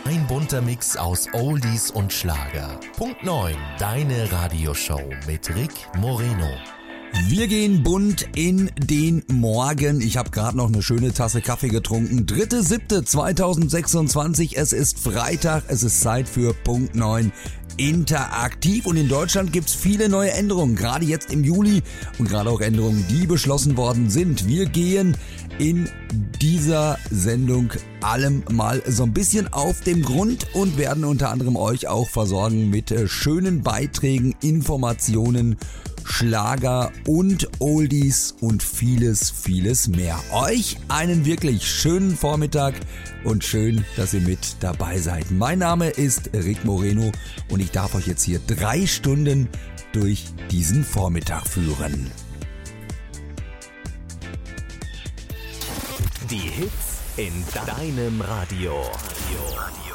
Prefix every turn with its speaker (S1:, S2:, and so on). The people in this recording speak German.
S1: Ein bunter Mix aus Oldies und Schlager. Punkt 9, deine Radioshow mit Rick Moreno.
S2: Wir gehen bunt in den Morgen. Ich habe gerade noch eine schöne Tasse Kaffee getrunken. 3.7.2026, es ist Freitag, es ist Zeit für Punkt 9 interaktiv. Und in Deutschland gibt's viele neue Änderungen, gerade jetzt im Juli und gerade auch Änderungen, die beschlossen worden sind. Wir gehen in dieser Sendung allem mal so ein bisschen auf den Grund und werden unter anderem euch auch versorgen mit schönen Beiträgen, Informationen, Schlager und Oldies und vieles, vieles mehr. Euch einen wirklich schönen Vormittag und schön, dass ihr mit dabei seid. Mein Name ist Rick Moreno und ich darf euch jetzt hier 3 Stunden durch diesen Vormittag führen.
S1: Die Hits in deinem Radio.